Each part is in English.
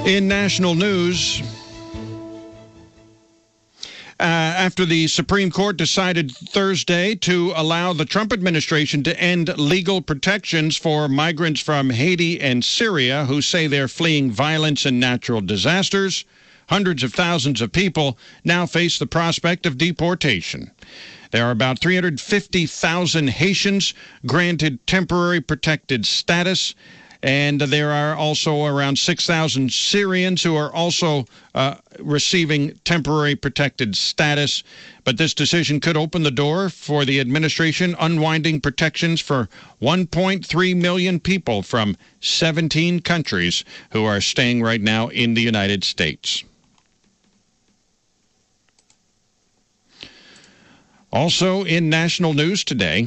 In national news, after the Supreme Court decided Thursday to allow the Trump administration to end legal protections for migrants from Haiti and Syria who say they're fleeing violence and natural disasters, hundreds of thousands of people now face the prospect of deportation. There are about 350,000 Haitians granted temporary protected status, and there are also around 6,000 Syrians who are also receiving temporary protected status. But this decision could open the door for the administration unwinding protections for 1.3 million people from 17 countries who are staying right now in the United States. Also in national news today,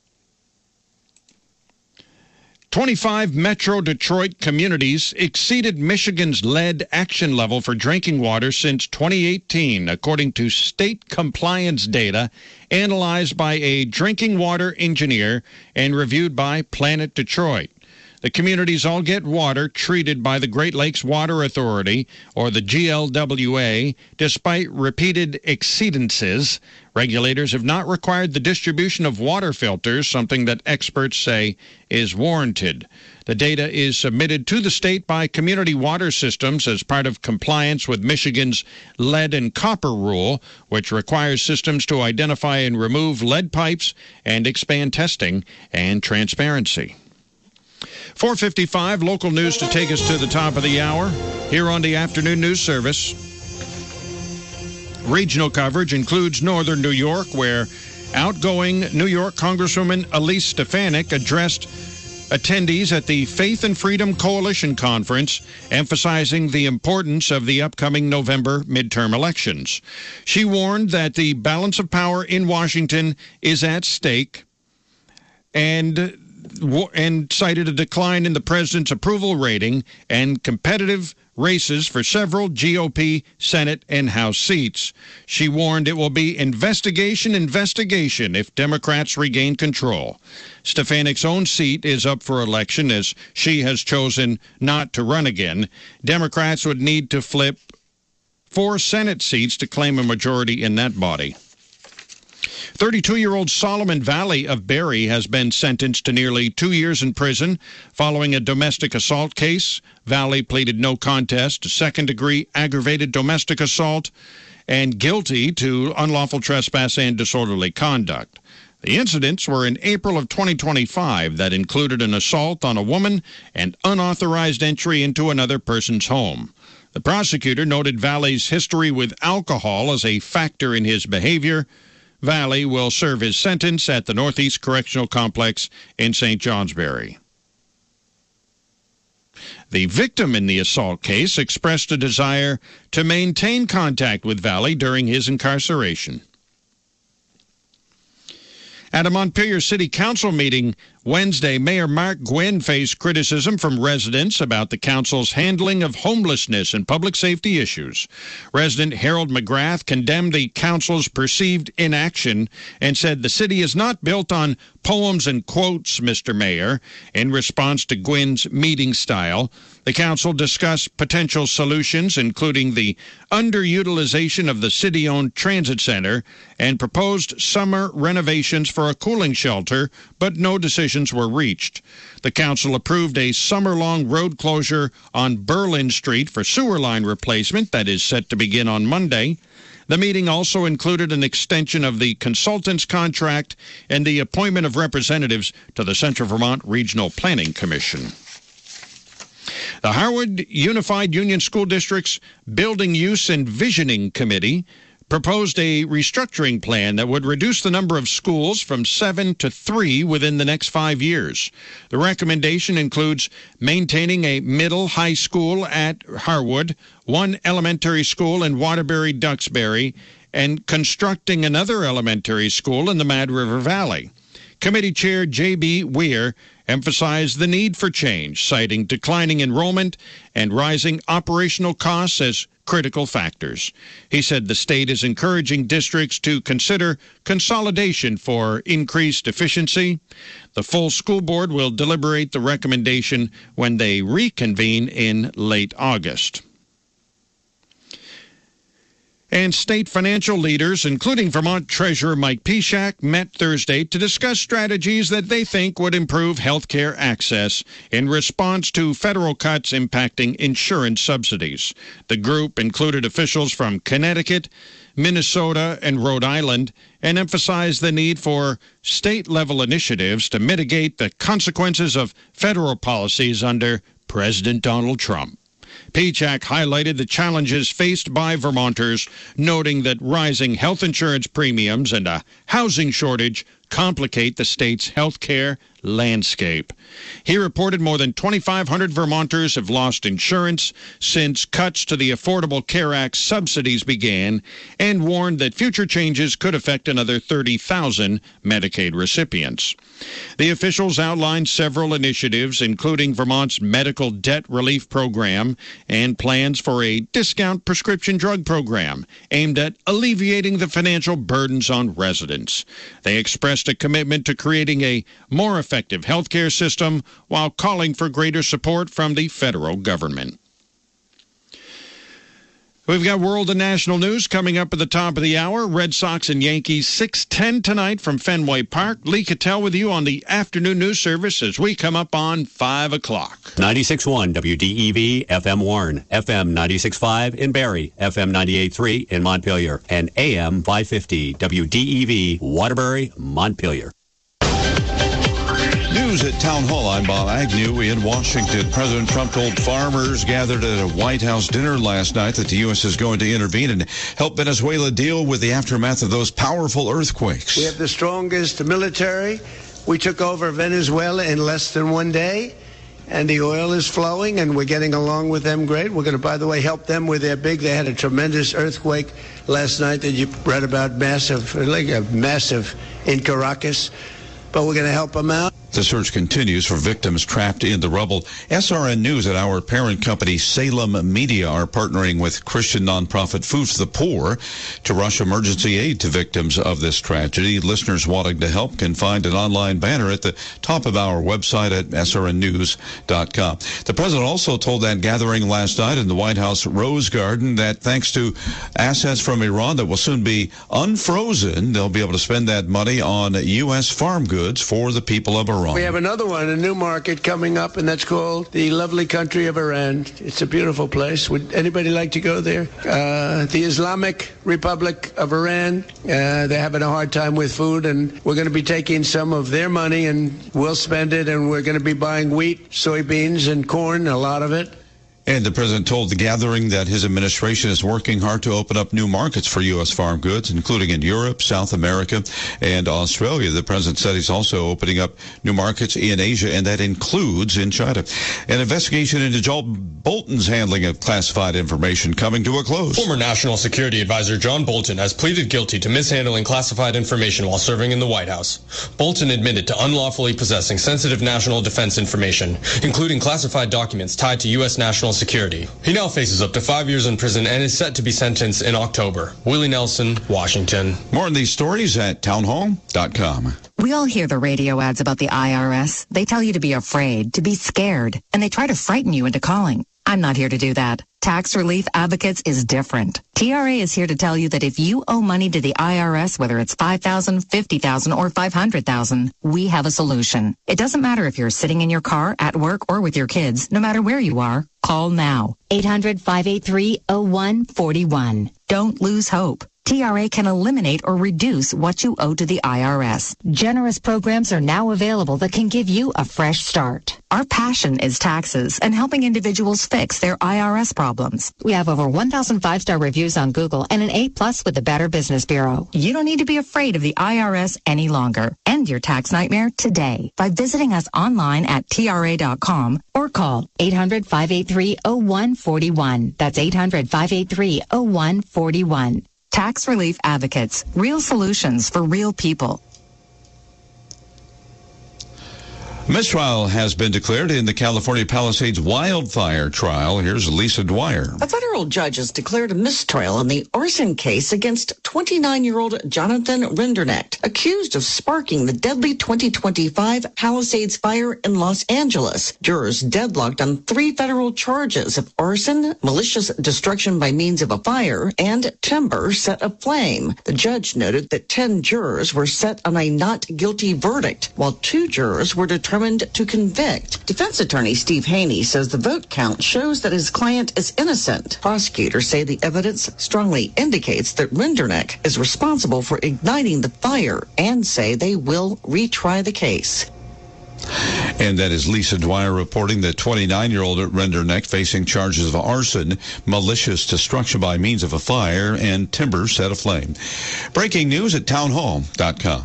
25 Metro Detroit communities exceeded Michigan's lead action level for drinking water since 2018, according to state compliance data analyzed by a drinking water engineer and reviewed by Planet Detroit. The communities all get water treated by the Great Lakes Water Authority, or the GLWA. Despite repeated exceedances, regulators have not required the distribution of water filters, something that experts say is warranted. The data is submitted to the state by Community Water Systems as part of compliance with Michigan's lead and copper rule, which requires systems to identify and remove lead pipes and expand testing and transparency. 4:55, local news to take us to the top of the hour here on the Afternoon News Service. Regional coverage includes northern New York, where outgoing New York Congresswoman Elise Stefanik addressed attendees at the Faith and Freedom Coalition Conference, emphasizing the importance of the upcoming November midterm elections. She warned that the balance of power in Washington is at stake and cited a decline in the president's approval rating and competitive races for several GOP Senate and House seats. She warned it will be investigation if Democrats regain control. Stefanik's own seat is up for election as she has chosen not to run again. Democrats would need to flip 4 Senate seats to claim a majority in that body. 32-year-old Solomon Valley of Barrie has been sentenced to nearly 2 years in prison following a domestic assault case. Valley pleaded no contest to second-degree aggravated domestic assault and guilty to unlawful trespass and disorderly conduct. The incidents were in April of 2025 that included an assault on a woman and unauthorized entry into another person's home. The prosecutor noted Valley's history with alcohol as a factor in his behavior. Valley will serve his sentence at the Northeast Correctional Complex in St. Johnsbury. The victim in the assault case expressed a desire to maintain contact with Valley during his incarceration. At a Montpelier City Council meeting Wednesday, Mayor Mark Gwynn faced criticism from residents about the council's handling of homelessness and public safety issues. Resident Harold McGrath condemned the council's perceived inaction and said the city is not built on poems and quotes, Mr. Mayor. In response to Gwynn's meeting style, the council discussed potential solutions, including the underutilization of the city-owned transit center and proposed summer renovations for a cooling shelter, but no decisions were reached. The council approved a summer-long road closure on Berlin Street for sewer line replacement that is set to begin on Monday. The meeting also included an extension of the consultant's contract and the appointment of representatives to the Central Vermont Regional Planning Commission. The Harwood Unified Union School District's Building Use and Visioning Committee proposed a restructuring plan that would reduce the number of schools from 7 to 3 within the next 5 years. The recommendation includes maintaining a middle-high school at Harwood, 1 elementary school in Waterbury-Duxbury, and constructing another elementary school in the Mad River Valley. Committee Chair J.B. Weir emphasized the need for change, citing declining enrollment and rising operational costs as critical factors. He said the state is encouraging districts to consider consolidation for increased efficiency. The full school board will deliberate the recommendation when they reconvene in late August. And state financial leaders, including Vermont Treasurer Mike Piszak, met Thursday to discuss strategies that they think would improve health care access in response to federal cuts impacting insurance subsidies. The group included officials from Connecticut, Minnesota, and Rhode Island, and emphasized the need for state-level initiatives to mitigate the consequences of federal policies under President Donald Trump. Piszak highlighted the challenges faced by Vermonters, noting that rising health insurance premiums and a housing shortage complicate the state's health care landscape. He reported more than 2,500 Vermonters have lost insurance since cuts to the Affordable Care Act subsidies began, and warned that future changes could affect another 30,000 Medicaid recipients. The officials outlined several initiatives, including Vermont's medical debt relief program and plans for a discount prescription drug program aimed at alleviating the financial burdens on residents. They expressed a commitment to creating a more effective health care system while calling for greater support from the federal government. We've got world and national news coming up at the top of the hour. Red Sox and Yankees 6:10 tonight from Fenway Park. Lee Cattell with you on the afternoon news service as we come up on 5 o'clock. 96.1 WDEV, FM Warren, FM 96.5 in Barrie, FM 98.3 in Montpelier, and AM 550 WDEV, Waterbury, Montpelier. News at Town Hall. I'm Bob Agnew in Washington. President Trump told farmers gathered at a White House dinner last night that the U.S. is going to intervene and help Venezuela deal with the aftermath of those powerful earthquakes. We have the strongest military. We took over Venezuela in less than 1 day, and the oil is flowing, and we're getting along with them great. We're going to, by the way, help them with their they had a tremendous earthquake last night that you read about, massive in Caracas, but we're going to help them out. The search continues for victims trapped in the rubble. SRN News and our parent company Salem Media are partnering with Christian nonprofit Food for the Poor to rush emergency aid to victims of this tragedy. Listeners wanting to help can find an online banner at the top of our website at srnnews.com. The president also told that gathering last night in the White House Rose Garden that thanks to assets from Iran that will soon be unfrozen, they'll be able to spend that money on U.S. farm goods for the people of Iran. We have another one, a new market coming up, and that's called the lovely country of Iran. It's a beautiful place. Would anybody like to go there? The Islamic Republic of Iran, they're having a hard time with food, and we're going to be taking some of their money, and we'll spend it, and we're going to be buying wheat, soybeans, and corn, a lot of it. And the president told the gathering that his administration is working hard to open up new markets for U.S. farm goods, including in Europe, South America, and Australia. The president said he's also opening up new markets in Asia, and that includes in China. An investigation into John Bolton's handling of classified information coming to a close. Former National Security Advisor John Bolton has pleaded guilty to mishandling classified information while serving in the White House. Bolton admitted to unlawfully possessing sensitive national defense information, including classified documents tied to U.S. national security. He now faces up to 5 years in prison and is set to be sentenced in October. Willie Nelson, Washington. More on these stories at townhall.com. We all hear the radio ads about the IRS. They tell you to be afraid, to be scared, and they try to frighten you into calling. I'm not here to do that. Tax Relief Advocates is different. TRA is here to tell you that if you owe money to the IRS, whether it's $5,000, $50,000, or $500,000, we have a solution. It doesn't matter if you're sitting in your car, at work, or with your kids. No matter where you are, call now. 800-583-0141. Don't lose hope. TRA can eliminate or reduce what you owe to the IRS. Generous programs are now available that can give you a fresh start. Our passion is taxes and helping individuals fix their IRS problems. We have over 1,000 5-star reviews on Google and an A+ with the Better Business Bureau. You don't need to be afraid of the IRS any longer. End your tax nightmare today by visiting us online at TRA.com or call 800-583-0141. That's 800-583-0141. Tax Relief Advocates, real solutions for real people. Mistrial has been declared in the California Palisades wildfire trial. Here's Lisa Dwyer. A federal judge has declared a mistrial in the arson case against 29-year-old Jonathan Rinderknecht, accused of sparking the deadly 2025 Palisades fire in Los Angeles. Jurors deadlocked on 3 federal charges of arson, malicious destruction by means of a fire, and timber set aflame. The judge noted that 10 jurors were set on a not guilty verdict, while 2 jurors were determined to convict. Defense attorney Steve Haney says the vote count shows that his client is innocent. Prosecutors say the evidence strongly indicates that Rinderknecht is responsible for igniting the fire and say they will retry the case. And that is Lisa Dwyer reporting that 29-year-old Rinderknecht facing charges of arson, malicious destruction by means of a fire, and timber set aflame. Breaking news at townhall.com.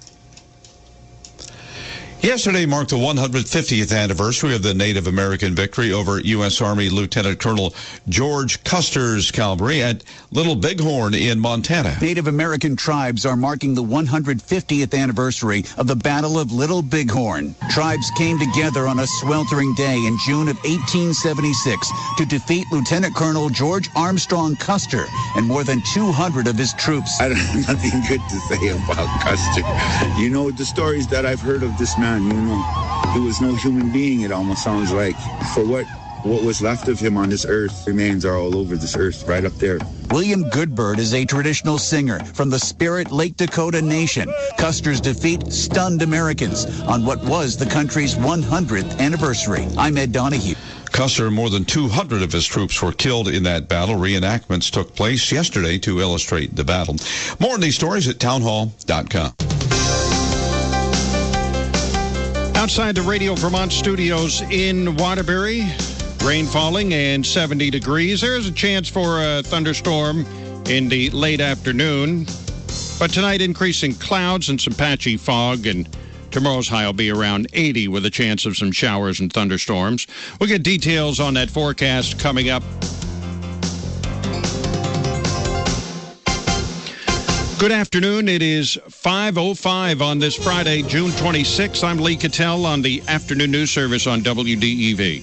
Yesterday marked the 150th anniversary of the Native American victory over U.S. Army Lieutenant Colonel George Custer's cavalry at Little Bighorn in Montana. Native American tribes are marking the 150th anniversary of the Battle of Little Bighorn. Tribes came together on a sweltering day in June of 1876 to defeat Lieutenant Colonel George Armstrong Custer and more than 200 of his troops. I don't have nothing good to say about Custer. You know, the stories that I've heard of this man, you know, he was no human being, it almost sounds like. For what was left of him on this earth, remains are all over this earth, right up there. William Goodbird is a traditional singer from the Spirit Lake Dakota Nation. Custer's defeat stunned Americans on what was the country's 100th anniversary. I'm Ed Donahue. Custer and more than 200 of his troops were killed in that battle. Reenactments took place yesterday to illustrate the battle. More on these stories at townhall.com. Outside the Radio Vermont studios in Waterbury, rain falling and 70 degrees. There is a chance for a thunderstorm in the late afternoon. But tonight, increasing clouds and some patchy fog, and tomorrow's high will be around 80 with a chance of some showers and thunderstorms. We'll get details on that forecast coming up. Good afternoon. It is 5:05 on this Friday, June 26th. I'm Lee Cattell on the afternoon news service on WDEV.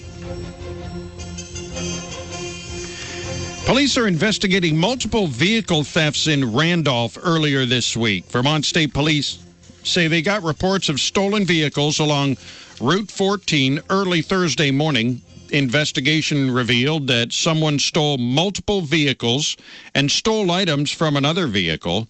Police are investigating multiple vehicle thefts in Randolph earlier this week. Vermont State Police say they got reports of stolen vehicles along Route 14 early Thursday morning. Investigation revealed that someone stole multiple vehicles and stole items from another vehicle.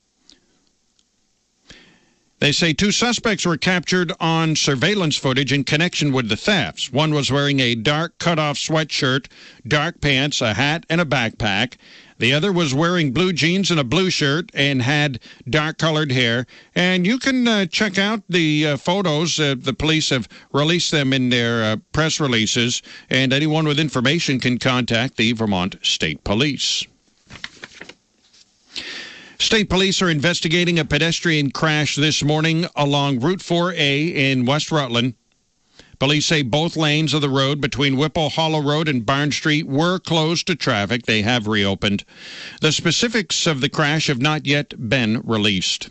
They say 2 suspects were captured on surveillance footage in connection with the thefts. One was wearing a dark cut-off sweatshirt, dark pants, a hat, and a backpack. The other was wearing blue jeans and a blue shirt and had dark-colored hair. And you can check out the photos. The police have released them in their press releases, and anyone with information can contact the Vermont State Police. State police are investigating a pedestrian crash this morning along Route 4A in West Rutland. Police say both lanes of the road between Whipple Hollow Road and Barn Street were closed to traffic. They have reopened. The specifics of the crash have not yet been released.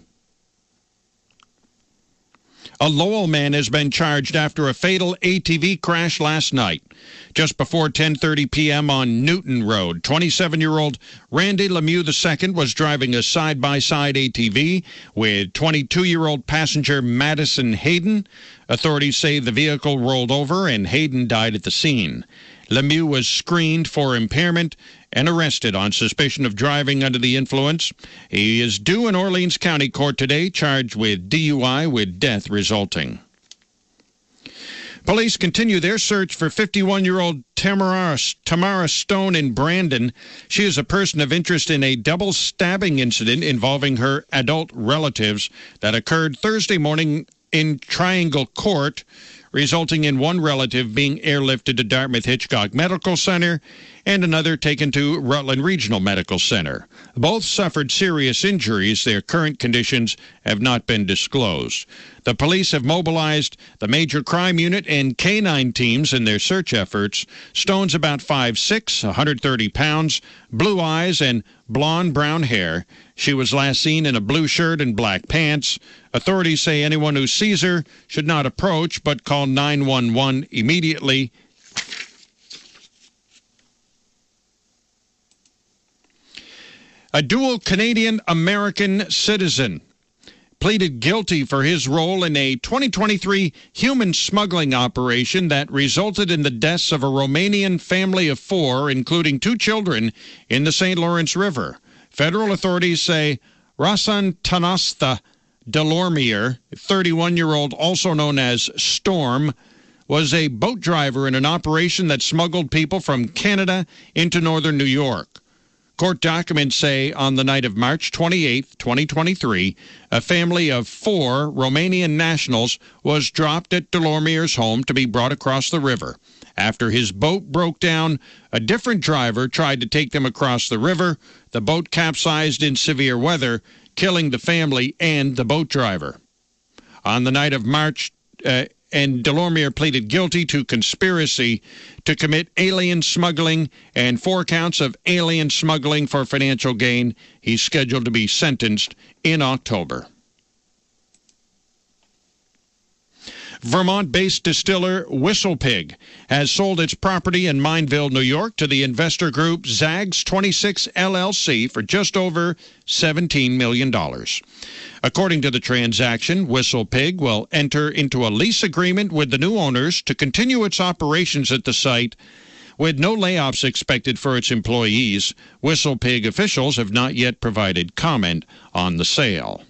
A Lowell man has been charged after a fatal ATV crash last night. Just before 10:30 p.m. on Newton Road, 27-year-old Randy Lemieux II was driving a side-by-side ATV with 22-year-old passenger Madison Hayden. Authorities say the vehicle rolled over and Hayden died at the scene. Lemieux was screened for impairment and arrested on suspicion of driving under the influence. He is due in Orleans County Court today, charged with DUI with death resulting. Police continue their search for 51-year-old Tamara Stone in Brandon. She is a person of interest in a double stabbing incident involving her adult relatives that occurred Thursday morning in Triangle Court, resulting in one relative being airlifted to Dartmouth-Hitchcock Medical Center and another taken to Rutland Regional Medical Center. Both suffered serious injuries. Their current conditions have not been disclosed. The police have mobilized the major crime unit and canine teams in their search efforts. Stone's about 5'6", 130 pounds, blue eyes, and blonde brown hair. She was last seen in a blue shirt and black pants. Authorities say anyone who sees her should not approach, but call 911 immediately. A dual Canadian-American citizen pleaded guilty for his role in a 2023 human smuggling operation that resulted in the deaths of a Romanian family of 4, including 2 children, in the St. Lawrence River. Federal authorities say Rasan Tanasta Delormier, 31-year-old, also known as Storm, was a boat driver in an operation that smuggled people from Canada into northern New York. Court documents say on the night of March 28, 2023, a family of 4 Romanian nationals was dropped at Delormier's home to be brought across the river. After his boat broke down, a different driver tried to take them across the river. The boat capsized in severe weather, killing the family and the boat driver. On the night of March, and Delormier pleaded guilty to conspiracy to commit alien smuggling and 4 counts of alien smuggling for financial gain. He's scheduled to be sentenced in October. Vermont-based distiller WhistlePig has sold its property in Mineville, New York, to the investor group Zags 26 LLC for just over $17 million. According to the transaction, WhistlePig will enter into a lease agreement with the new owners to continue its operations at the site, with no layoffs expected for its employees. WhistlePig officials have not yet provided comment on the sale.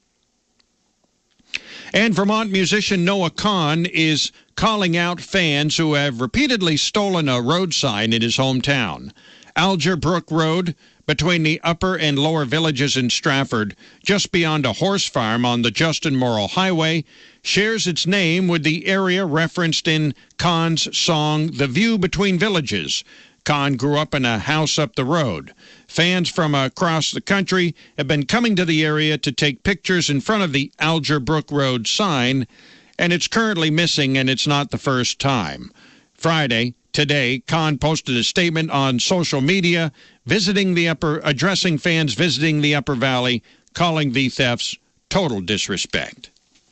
And Vermont musician Noah Kahan is calling out fans who have repeatedly stolen a road sign in his hometown. Alger Brook Road, between the upper and lower villages in Stratford, just beyond a horse farm on the Justin Morrill Highway, shares its name with the area referenced in Kahan's song The View Between Villages. Kahan grew up in a house up the road. Fans from across the country have been coming to the area to take pictures in front of the Alger Brook Road sign, and it's currently missing, and it's not the first time. Friday, today, Kahan posted a statement on social media addressing fans visiting the Upper Valley, calling the thefts total disrespect.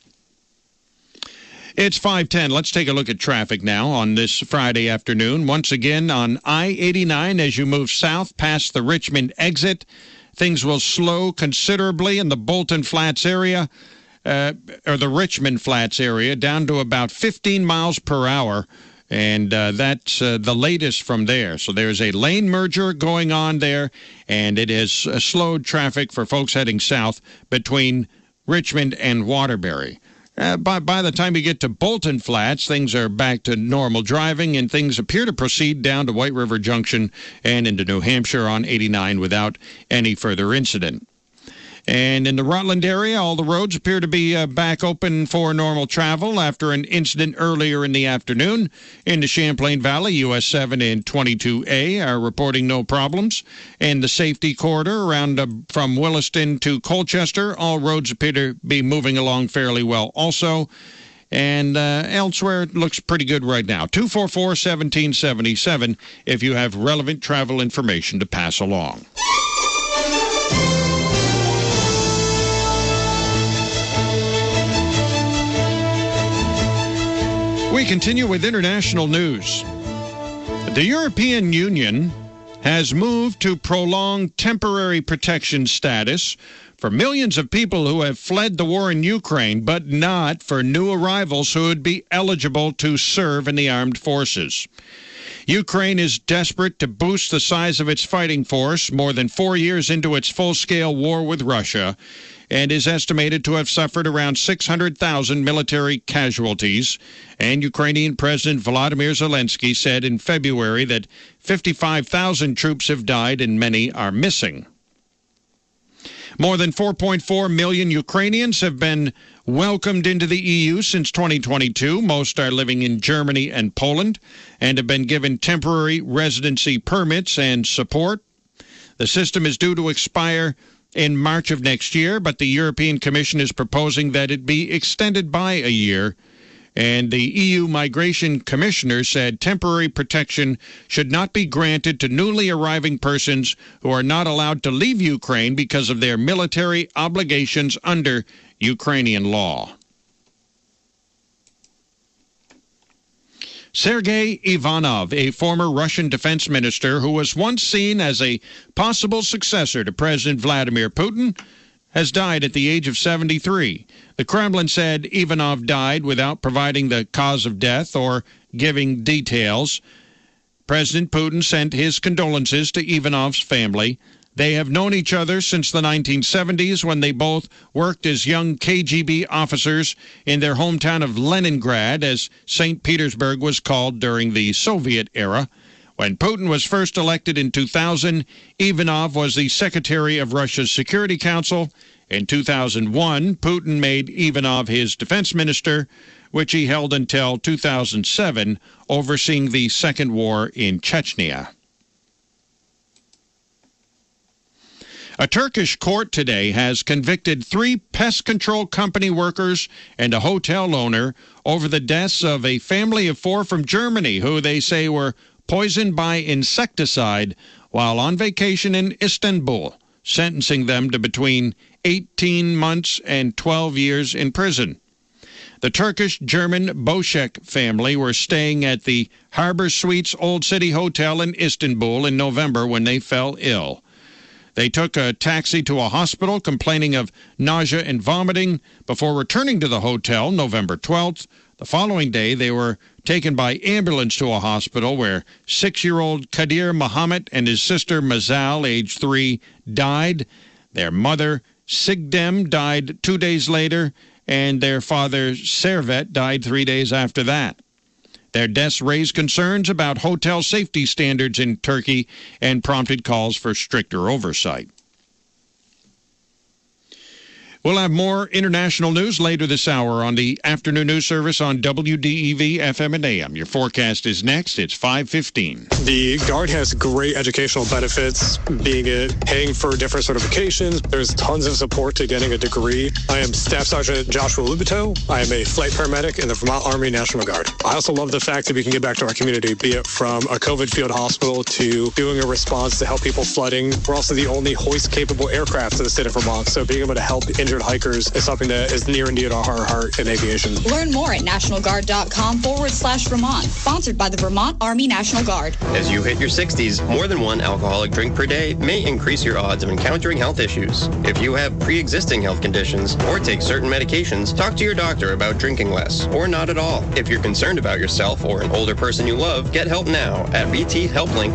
It's 5:10. Let's take a look at traffic now on this Friday afternoon. Once again, on I-89, as you move south past the Richmond exit, things will slow considerably in the Bolton Flats area, or the Richmond Flats area, down to about 15 miles per hour. And that's the latest from there. So there's a lane merger going on there, and it has slowed traffic for folks heading south between Richmond and Waterbury. By the time you get to Bolton Flats, things are back to normal driving, and things appear to proceed down to White River Junction and into New Hampshire on 89 without any further incident. And in the Rutland area, all the roads appear to be back open for normal travel after an incident earlier in the afternoon. In the Champlain Valley, US 7 and 22A are reporting no problems. And the safety corridor around from Williston to Colchester, all roads appear to be moving along fairly well also. And elsewhere, it looks pretty good right now. 244-1777 if you have relevant travel information to pass along. We continue with international news. The European Union has moved to prolong temporary protection status for millions of people who have fled the war in Ukraine, but not for new arrivals who would be eligible to serve in the armed forces. Ukraine is desperate to boost the size of its fighting force more than 4 years into its full-scale war with Russia, and is estimated to have suffered around 600,000 military casualties. And Ukrainian President Volodymyr Zelensky said in February that 55,000 troops have died and many are missing. More than 4.4 million Ukrainians have been welcomed into the EU since 2022. Most are living in Germany and Poland and have been given temporary residency permits and support. The system is due to expire in March of next year, but the European Commission is proposing that it be extended by a year. And the EU Migration Commissioner said temporary protection should not be granted to newly arriving persons who are not allowed to leave Ukraine because of their military obligations under Ukrainian law. Sergei Ivanov, a former Russian defense minister who was once seen as a possible successor to President Vladimir Putin, has died at the age of 73. The Kremlin said Ivanov died without providing the cause of death or giving details. President Putin sent his condolences to Ivanov's family. They have known each other since the 1970s when they both worked as young KGB officers in their hometown of Leningrad, as St. Petersburg was called during the Soviet era. When Putin was first elected in 2000, Ivanov was the secretary of Russia's Security Council. In 2001, Putin made Ivanov his defense minister, which he held until 2007, overseeing the second war in Chechnya. A Turkish court today has convicted 3 pest control company workers and a hotel owner over the deaths of a family of 4 from Germany who they say were poisoned by insecticide while on vacation in Istanbul, sentencing them to between 18 months and 12 years in prison. The Turkish-German Boschek family were staying at the Harbor Suites Old City Hotel in Istanbul in November when they fell ill. They took a taxi to a hospital complaining of nausea and vomiting before returning to the hotel November 12th. The following day, they were taken by ambulance to a hospital where 6-year-old Kadir Mohammed and his sister Mazal, age 3, died. Their mother, Sigdem, died 2 days later, and their father, Servet, died 3 days after that. Their deaths raised concerns about hotel safety standards in Turkey and prompted calls for stricter oversight. We'll have more international news later this hour on the afternoon news service on WDEV FM and AM. Your forecast is next. It's 5:15. The Guard has great educational benefits, being it paying for different certifications. There's tons of support to getting a degree. I am Staff Sergeant Joshua Lubito. I am a flight paramedic in the Vermont Army National Guard. I also love the fact that we can give back to our community, be it from a COVID field hospital to doing a response to help people flooding. We're also the only hoist-capable aircraft in the state of Vermont, so being able to help injured hikers is something that is near and dear to our heart in aviation. Learn more at nationalguard.com/Vermont. Sponsored by the Vermont Army National Guard. As you hit your 60s, more than one alcoholic drink per day may increase your odds of encountering health issues. If you have pre-existing health conditions or take certain medications, talk to your doctor about drinking less or not at all. If you're concerned about yourself or an older person you love, get help now at VT HelpLink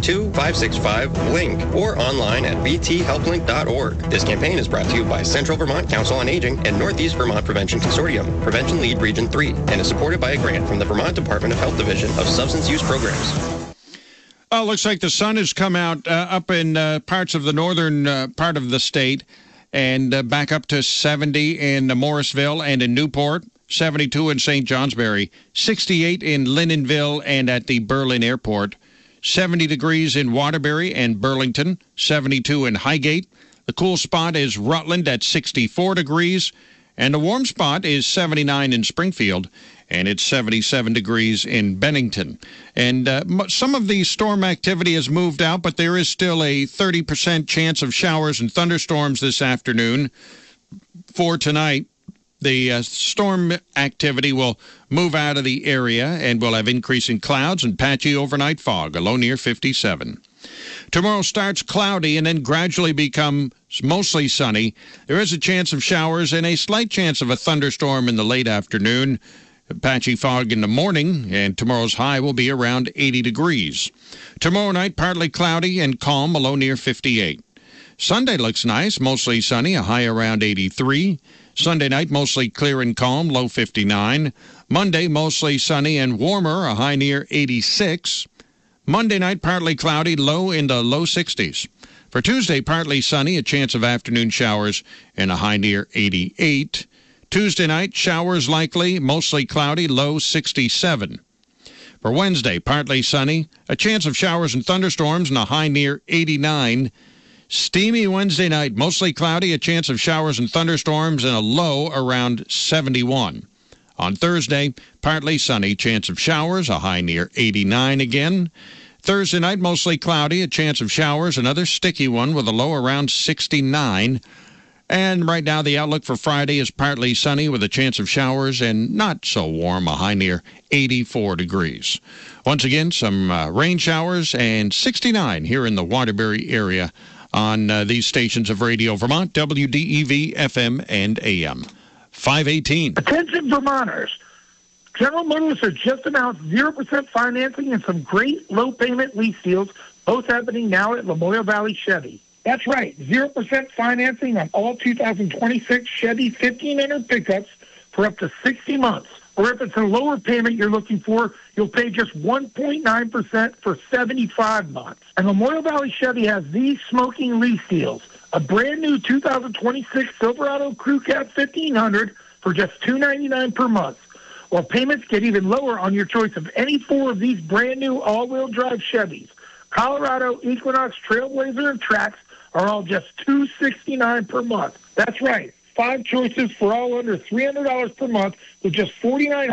802-565-LINK or online at vthelplink.org. This campaign is brought to you by Central Vermont Council on Aging and Northeast Vermont Prevention Consortium, Prevention Lead Region 3, and is supported by a grant from the Vermont Department of Health Division of Substance Use Programs. Well, looks like the sun has come out up in parts of the northern part of the state and back up to 70 in Morrisville and in Newport, 72 in St. Johnsbury, 68 in Lindenville and at the Berlin Airport, 70 degrees in Waterbury and Burlington, 72 in Highgate. The cool spot is Rutland at 64 degrees, and the warm spot is 79 in Springfield, and it's 77 degrees in Bennington. And some of the storm activity has moved out, but there is still a 30% chance of showers and thunderstorms this afternoon. For tonight, the storm activity will move out of the area, and we'll have increasing clouds and patchy overnight fog, a low near 57. Tomorrow starts cloudy and then gradually becomes mostly sunny. There is a chance of showers and a slight chance of a thunderstorm in the late afternoon. Patchy fog in the morning, and tomorrow's high will be around 80 degrees. Tomorrow night, partly cloudy and calm, a low near 58. Sunday looks nice, mostly sunny, a high around 83. Sunday night, mostly clear and calm, low 59. Monday, mostly sunny and warmer, a high near 86. Monday night, partly cloudy, low in the low 60s. For Tuesday, partly sunny, a chance of afternoon showers, and a high near 88. Tuesday night, showers likely, mostly cloudy, low 67. For Wednesday, partly sunny, a chance of showers and thunderstorms, and a high near 89. Steamy Wednesday night, mostly cloudy, a chance of showers and thunderstorms, and a low around 71. On Thursday, partly sunny, chance of showers, a high near 89 again. Thursday night, mostly cloudy, a chance of showers, another sticky one with a low around 69. And right now, the outlook for Friday is partly sunny with a chance of showers and not so warm, a high near 84 degrees. Once again, some rain showers and 69 here in the Waterbury area on these stations of Radio Vermont, WDEV, FM, and AM. 518. Attention, Vermonters. General Motors has just announced 0% financing and some great low-payment lease deals, both happening now at Lamoille Valley Chevy. That's right, 0% financing on all 2026 Chevy 1500 pickups for up to 60 months. Or if it's a lower payment you're looking for, you'll pay just 1.9% for 75 months. And Lamoille Valley Chevy has these smoking lease deals. A brand new 2026 Silverado Crew Cab 1500 for just $299 per month. While payments get even lower on your choice of any four of these brand new all-wheel drive Chevys. Colorado, Equinox, Trailblazer, and Trax are all just $269 per month. That's right, 5 choices for all under $300 per month with just $4,900